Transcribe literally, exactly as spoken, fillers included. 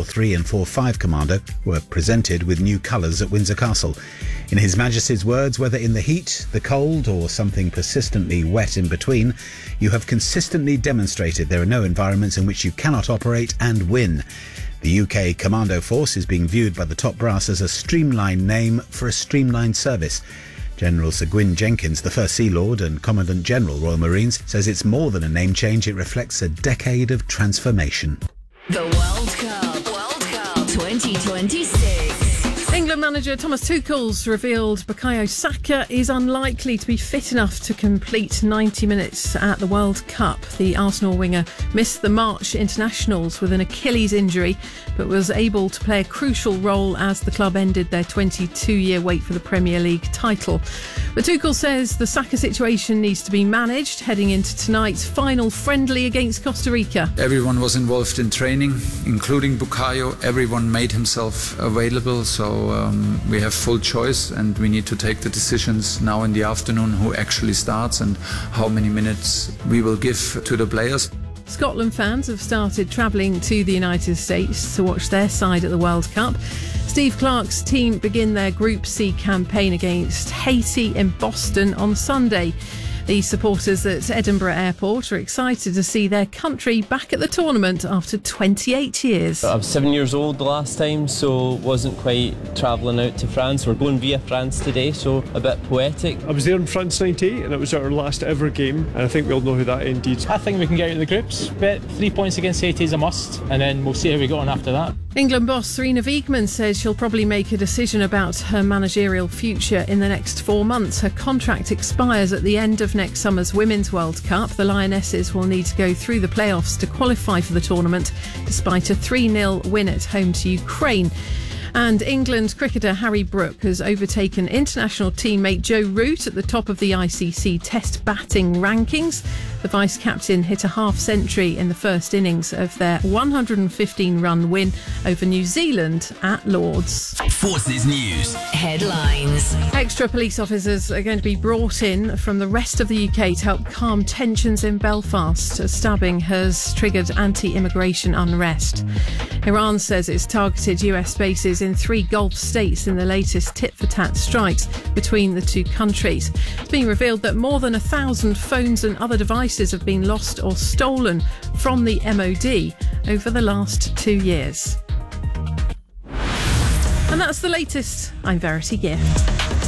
four three and four five Commando were presented with new colours at Windsor Castle. In His Majesty's words, whether in the heat, the cold or something persistently wet in between, you have consistently demonstrated there are no environments in which you cannot operate and win. The U K Commando Force is being viewed by the top brass as a streamlined name for a streamlined service. General Sir Gwyn Jenkins, the first Sea Lord and Commandant General Royal Marines, says it's more than a name change, it reflects a decade of transformation. The World Cup, World Cup twenty twenty-six. England manager Thomas Tuchel's revealed Bukayo Saka is unlikely to be fit enough to complete ninety minutes at the World Cup. The Arsenal winger missed the March internationals with an Achilles injury, but was able to play a crucial role as the club ended their twenty-two-year wait for the Premier League title. But Tuchel says the Saka situation needs to be managed heading into tonight's final friendly against Costa Rica. Everyone was involved in training, including Bukayo. Everyone made himself available, so um, we have full choice, and we need to take the decisions now in the afternoon who actually starts and how many minutes we will give to the players. Scotland fans have started travelling to the United States to watch their side at the World Cup. Steve Clarke's team begin their Group C campaign against Haiti in Boston on Sunday. The supporters at Edinburgh Airport are excited to see their country back at the tournament after twenty-eight years. I was seven years old the last time, so wasn't quite travelling out to France. We're going via France today, so a bit poetic. I was there in France ninety-eight, and it was our last ever game, and I think we all know who that ended. I think we can get out of the groups, but three points against Haiti is a must, and then we'll see how we go on after that. England boss Sarina Wiegman says she'll probably make a decision about her managerial future in the next four months. Her contract expires at the end of next summer's Women's World Cup. The Lionesses will need to go through the playoffs to qualify for the tournament, despite a three nil win at home to Ukraine. And England cricketer Harry Brook has overtaken international teammate Joe Root at the top of the I C C Test batting rankings. The vice-captain hit a half-century in the first innings of their one hundred fifteen run win over New Zealand at Lord's. Forces News headlines. Extra police officers are going to be brought in from the rest of the U K to help calm tensions in Belfast. A stabbing has triggered anti-immigration unrest. Iran says it's targeted U S bases in three Gulf states in the latest tit-for-tat strikes between the two countries. It's been revealed that more than a thousand phones and other devices have been lost or stolen from the M O D over the last two years. And that's the latest. I'm Verity Gift.